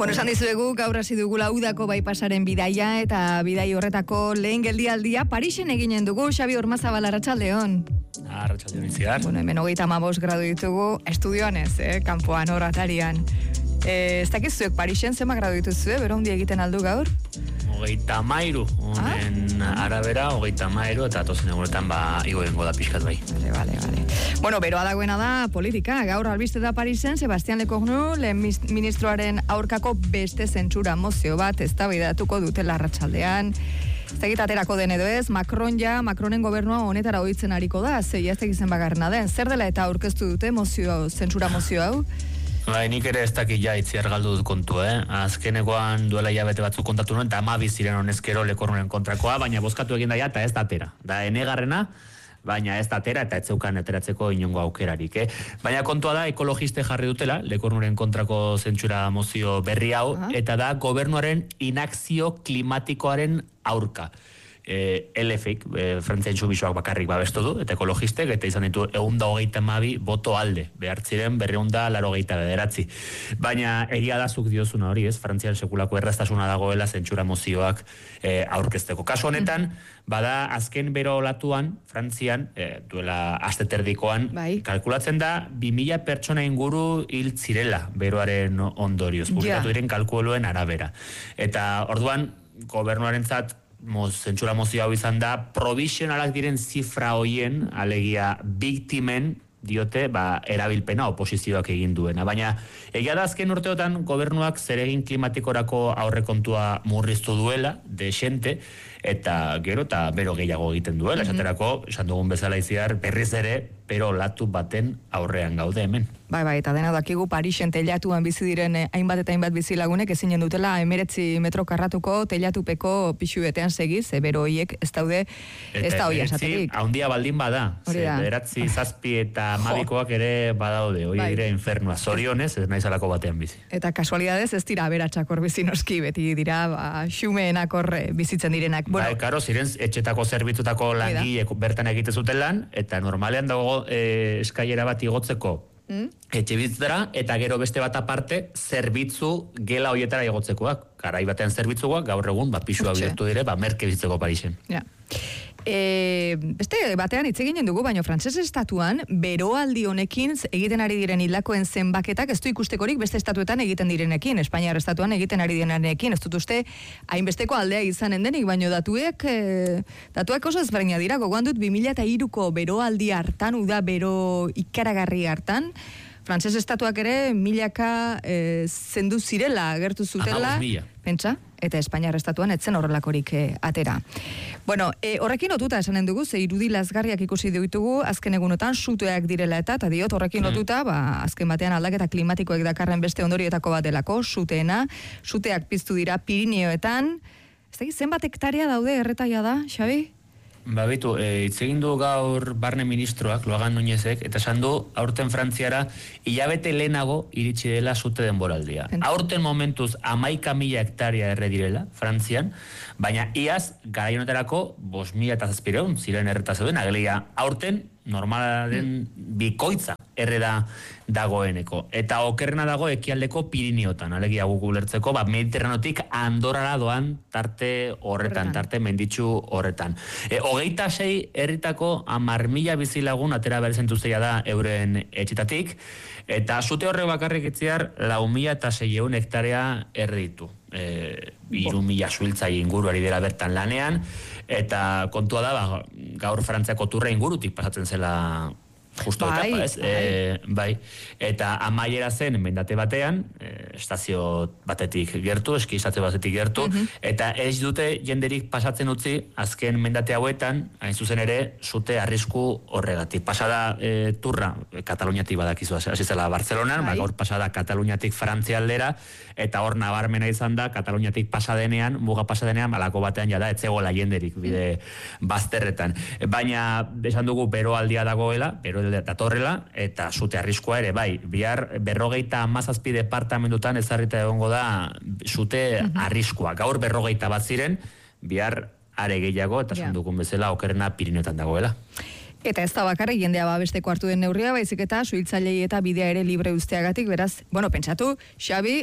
Bueno, esan dizuegu, gaur hasi dugula udako baipasaren bidaia eta bidai horretako lehen geldialdia Parisen eginen dugu. Xabi Ormazabal, arratsaldeon. Arratsaldeon itziar. Bueno, hemen 35 gradu ditugu, estudioan ez, kanpoan hor atarian. Ez dakizuek Parisen zema gradu dituzue, bero hundi egiten aldu gaur? 33, honen arabera 33 eta atozen egunetan igo egingo da pixkat bai. Vale. Bueno, beroa dagoena da politika. Gaur albiste da Parisen, Sebastián Lecornu, lehen ministroaren aurkako beste zentsura mozio bat eztabaidatuko dutela arratsaldean. Ez dakit aterako den edo ez, Macronen gobernua honetara ohitzen ariko da, zeia ez dakizen bagarrena den. Zer dela eta aurkeztu dute zentsura mozio hau? Bai, nik ere ez dakit ja itziar galdu dut kontu, Azkenekoan duela hilabete batzuk kontatu nuen, eta 12 ziren honezkero Lecornuren kontrakoa, baina bozkatu egin daia eta ez da atera. Da enegarrena, baina ez da atera eta ez zeukan ateratzeko inongo aukerarik. Baina kontua da, ekologiste jarri dutela, Lecornuren kontrako zentsura mozio berri hau, eta da gobernuaren inakzio klimatikoaren aurka. LFik, Frantzian txubisoak bakarrik babestu du, eta ekologistek, eta izan ditu 122 boto alde, behartziren 289. Baina egia da zuk diozuna hori, ez? Frantzian sekulako erraztasuna dagoela zentsura mozioak aurkezteko. Kasu honetan, bada azken bero olatuan, Frantzian, duela asteterdikoan, kalkulatzen da 2000 pertsona inguru hil zirela beroaren ondorioz, publikatu diren kalkuluen arabera. Eta orduan, gobernuarentzat zentsura mozio hau izan da, provisionalak diren zifra hoien, alegia biktimen, diote, erabilpena oposizioak egin duena. Baina, egia da azken urteotan gobernuak zeregin klimatikorako aurrekontua murriztu duela, desente, eta gero eta bero gehiago egiten duela. Esaterako, esan dugun bezala iziar, berriz ere, pero latu baten aurrean gaude hemen. Bai, eta dena dakigu Parisen teilatuan bizi diren hainbat eta hainbat bizilagunek ezinen dutela 19 metro karratuko teilatupeko pixu betean segiz, bero hoiek ez daude, ez da hoia esaterik. Haundia baldin bada, 9, 7 eta 12koak ere badaude, hoi dire infernua, zorionez, ez naizalako batean bizi. Eta kasualidadez ez dira aberatsak hor bizi noski, beti dira xumeenak hor bizitzen direnak. Bai, karo, ziren etxetako zerbitzutako langile bertan egite zuten lan, eta normalean dago eskailera bat igotzeko etxe bizitzara, eta gero beste bat aparte zerbitzu gela hoietara igotzekoak. Garai batean zerbitzuak, gaur egun, pisua bihurtu dire, merke bizitzeko Parisen. Beste batean hitz eginen dugu, baina frantses estatuan beroaldi honekin egiten ari diren hildakoen zenbaketak ez du ikustekorik beste estatuetan egiten direnekin, Espainiar estatuan egiten ari direnekin, ez dut uste hainbesteko aldea izanen denik, baina datuak oso ezberdina dira. Gogoan dut 2003ko beroaldi hartan, uda bero ikaragarri hartan, frantses estatuak ere milaka zendu zirela agertu zutela, pentsa, eta Espainiar estatuan etzen horrelakorik atera. Bueno, horrekin lotuta esanen dugu, ze irudi lazgarriak ikusi ditugu azken egunotan suteak direla eta diot horrekin lotuta, azken batean aldaketa klimatikoek dakarren beste ondorioetako bat delako, suteak piztu dira Pirineoetan. Ez da, zenbat hektarea daude erretaia da, Xabi? Bitu, hitz egin du gaur barne ministroak, Loagan Nuñezek, eta esan du, aurten Frantziara, hilabete lehenago iritsi dela sute denboraldia. Aurten momentuz 11.000 hektaria erre direla, Frantzian, baina iaz, garaionetarako 5.700 ziren erreta zeuden, agelia, aurten normalaren bikoitza erre da dagoeneko. Eta okerrena dago ekialdeko Pirineotan, alegia guk ulertzeko, Mediterranotik Andorrara doan tarte horretan, tarte menditsu horretan. 26 herritako 10.000 bizilagun atera berezentuzeia da euren etxetatik, eta sute horrek bakarrik itziar 4.600 hektarea erditu. 3.000 suhiltzai inguruari dela bertan lanean, eta kontua da, gaur Frantziako turra ingurutik pasatzen zela justo etapa, ez? Bai. Eta amaiera zen mendate batean, estazio batetik gertu, eskizatze batetik gertu, eta ez dute jenderik pasatzen utzi azken mendate hauetan, hain zuzen ere, sute arrisku horregatik. Pasada turra, Kataluniatik badakizu, hasi zela Barcelonan, gaur pasada Kataluniatik Frantzia aldera, eta hor nabarmena izan da, Kataluniatik pasadenean, muga pasadenean, balako batean jada, etzegoela jenderik, bide bazterretan. Baina, esan dugu, beroaldia dagoela, datorrela, eta sute arriskua ere, bai, bihar 57 departamentutan ezarrita egongo da sute arriskua. Gaur 41 ziren, bihar are gehiago, eta esan dugun bezala, okerrena Pirineotan dagoela. Eta ez da bakarrik jendea babesteko hartu den neurria, baizik eta suhiltzailei eta bidea ere libre uzteagatik, beraz, bueno, pentsatu, Xabi,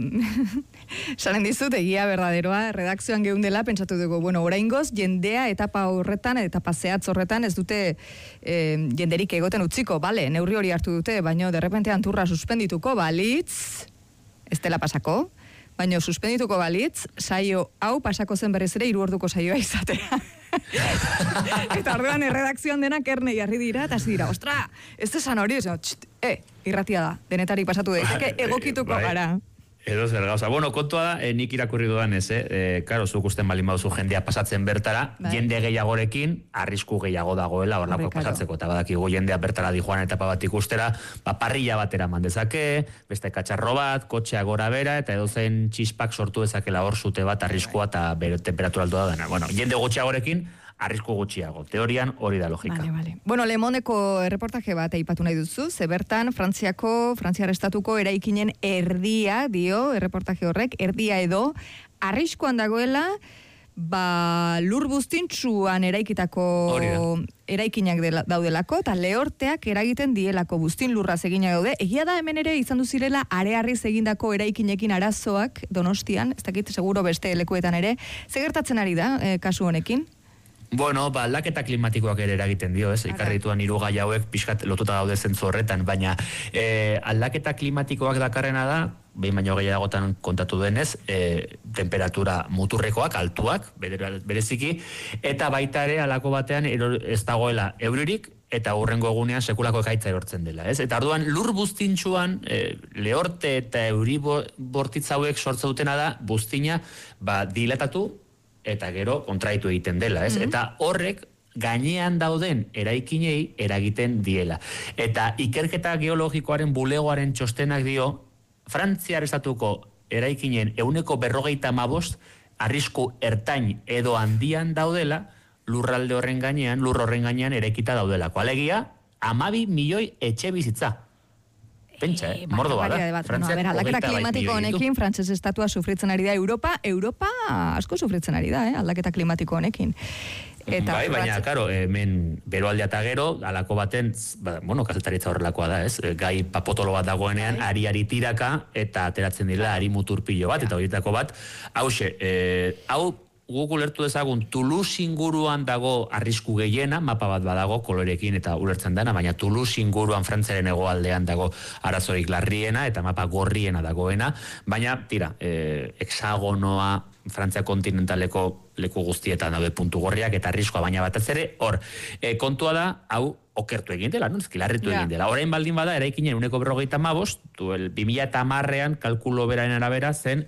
saren dizut, egia berdaderoa, redakzioan geundela, pentsatu dugu, bueno, oraingoz, jendea etapa horretan, etapa zehatz horretan, ez dute jenderik egoten utziko, bale, neurri hori hartu dute, baino, derrepentean turra suspendituko, balitz, ez dela pasako, baino, suspendituko balitz, saio hau pasako zen berriz ere 3 orduko saioa izatea. Eta orduan erredakzioan denak erne jarri dira, eta dira, ostra, ez esan hori, irratia da, denetarik pasatu daiteke, egokituko gara. Edo zer gauza. Bueno, kontua da, nik irakurri dudan ez, karo, zuk usten balin baduzu jendea pasatzen bertara, jende gehiagorekin, arrisku gehiago dagoela, horlako pasatzeko, eta badakigu jendea bertara dijoan etapa bat ikustera, parrilla batera mandezake, beste katxarro bat, kotxea gora bera, eta edo zen txispak sortu dezakela hor zute bat arriskua eta temperatura altua dena. Bueno, jende gutxiagorekin, arrisku gutxiago. Teorian hori da logika. Vale. Bueno, Le Mondeko erreportaje bat aipatu nahi duzu, ze bertan Frantziar estatuko eraikinen erdia, dio, erreportaje horrek, erdia edo, arriskuan dagoela, lur buztintsuan eraikitako eraikinak daudelako, eta lehorteak eragiten dielako buztin lurraz eginak daude. Egia da hemen ere izan duzirela arearriz egindako eraikinekin arazoak Donostian, ez dakit seguro beste lekuetan ere, zegertatzen ari da kasu honekin? Bueno, aldaketa klimatikoak ere eragiten dio, ez? Ikarrituan 3 gai hauek pixkat lotuta daude zentzu horretan, baina aldaketa klimatikoak dakarrena da, behin baino gehiagotan kontatu denez, temperatura muturrekoak, altuak, bereziki, eta baita ere alako batean ez dagoela euririk, eta hurrengo egunean sekulako ekaitza erortzen dela, ez? Eta orduan lur buztintxuan, lehorte eta euri bortitz hauek sortze dutena da, buztina dilatatu, eta gero kontraitu egiten dela, ez? Eta horrek gainean dauden eraikinei eragiten diela. Eta ikerketa geologikoaren bulegoaren txostenak dio, Frantziar estatuko eraikinen 45% arrisku ertain edo handian daudela, lur horren gainean eraikita daudelako. Alegia, 12 milioi etxe bizitza. Pentsa, mordo bada. Aldaketa klimatiko honekin, Frantses estatua sufritzen ari da Europa asko sufritzen ari da, aldaketa klimatiko honekin. Bai, baina, karo, hemen beroaldea eta gero, alako baten, kazetaritza horrelakoa da, ez? Gai papotolo bat dagoenean, ari tiraka, eta ateratzen dira ari muturpillo bat, eta horietako bat, hau, guk ulertu dezagun, Toulouse inguruan dago arrisku gehiena, mapa bat badago kolorekin eta ulertzen dana, baina Toulouse inguruan Frantziaren hegoaldean dago arazorik larriena eta mapa gorriena dagoena, baina, hexagonoa Frantzia kontinentaleko leku guztietan daude puntu gorriak eta arriskoa, baina batez ere, hor, kontua da, hau, okertu egin dela, larritu egin dela. Orain baldin bada, eraikinen 158, 2010an kalkulo beraren arabera zen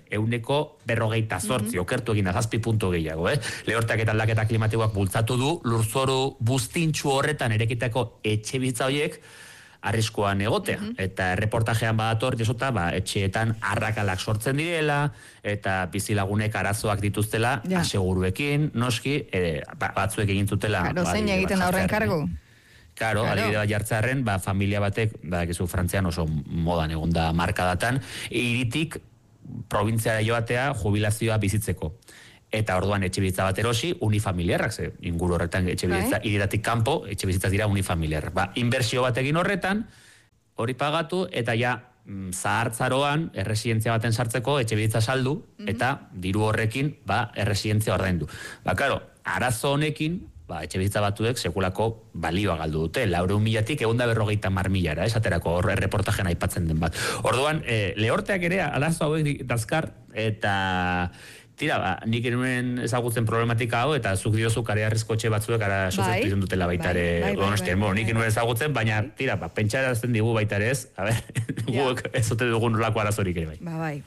158, okertu egin da, 7 puntu gehiago, Lehorteak eta aldaketa klimatikoak bultzatu du, lurzoru buztintxu horretan erekitako etxe bizitza horiek arriskoan egotea. Eta erreportajean badator, jesota, etxeetan arrakalak sortzen direla, eta bizilagunek arazoak dituztela, aseguruekin, noski, batzuek egin zutela. Zein egiten da horren kargu? Claro, adibide bat jartzarren, familia batek, badakizu Frantzian oso modan egon da markadatan, hiritik probintziara joatea jubilazioa bizitzeko. Eta orduan etxe bizitza bat erosi, unifamiliarrak, ze inguru horretan etxe bizitza, hiriratik kanpo, etxe bizitzak dira unifamiliarrak. Inbertsio bat egin horretan, hori pagatu, eta ja zahartzaroan, erresidentzia baten sartzeko, etxe bizitza saldu, eta diru horrekin, erresidentzia ordaindu. Claro, arazo honekin, etxe bizitza batuek sekulako balioa galdu dute, 400.000-tik 150.000, esaterako hor erreportajean aipatzen den bat. Orduan, lehorteak ere, arazo hauek dazkar, eta nik nuen ezagutzen problematika hau, eta zuk diozu karearrizko etxe batzuek ara sofritu izan dutela baita ere Donostian. Nik nuen ezagutzen, baina pentsarazten digu baita ere ez, guk ez ote dugun nolako arazorik ere bai. Bai.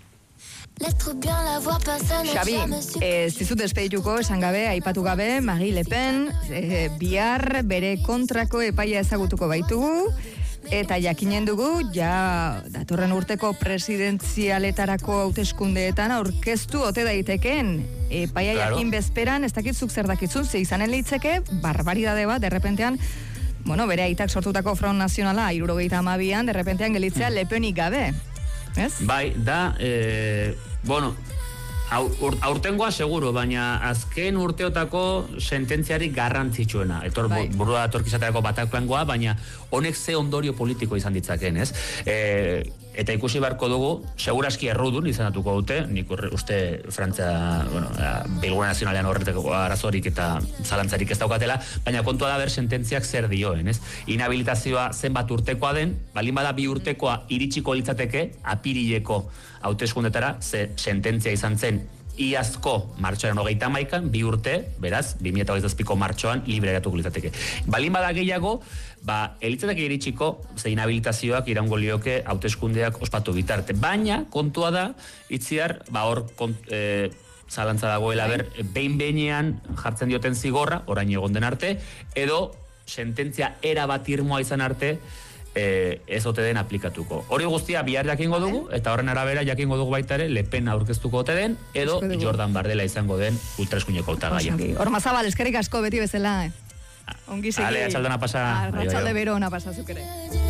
Xabi, ez dizut despedituko, esan gabe, aipatu gabe, Marie Le Pen, bihar bere kontrako epaia ezagutuko baitugu, eta jakinen dugu, datorren urteko presidentzialetarako hauteskundeetan aurkeztu ote daiteken. Epaia jakin bezperan, ez dakitzuk zer dakitzun, ze izanen litzeke, barbaridade bat, derrepentean, bere aitak sortutako Front Nazionala, 72an, derrepentean gelitzea Le Penik gabe. Ez? Bai, da, Aurtengoa seguro, baina azken urteotako sententziari garrantzitsuena. Burua etorkizaterako batakoengoa, baina honek ze ondorio politiko izan ditzaken, ez? Eta ikusi beharko dugu, seguraski errudun izanatuko dute, nik uste Frantzia, Bilgune Nazionalean horretako arazorik eta zalantzarik ez daukatela, baina kontua da ber sententziak zer dioen, ez? Inhabilitazioa zenbat urtekoa den, balin bada 2 urtekoa iritsiko litzateke, apirileko hauteskundetara, ze sententzia izan zen iazko martxoaren 31an, 2 urte, beraz, 2027ko martxoan libre geratuko litzateke. Balin bada gehiago, elitzateke iritsiko, ze inhabilitazioak iraungo lioke hauteskundeak ospatu bitarte. Baina, kontua da, itziar, hor zalantza dagoela behin-behinean jartzen dioten zigorra, orain egon den arte, edo sententzia erabat irmoa izan arte, ez ote den aplikatuko. Hori guztia bihar jakingo dugu, eta horren arabera jakingo dugu baita ere, Le Pen aurkeztuko ote den, edo Jordan Bardella izango den ultraeskuineko hautagaia. Horma Zabal, eskerrik asko beti bezala. Ongi segi. Ale, atxaldona pasa. Atxalde bero ona pasa zuk ere.